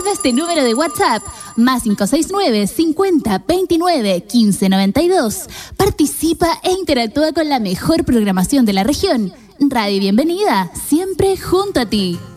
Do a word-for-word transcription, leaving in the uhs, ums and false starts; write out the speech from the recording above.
Marca este número de WhatsApp, más cinco seis nueve, cincuenta, veintinueve, quince noventa y dos. Participa e interactúa con la mejor programación de la región. Radio Bienvenida, siempre junto a ti.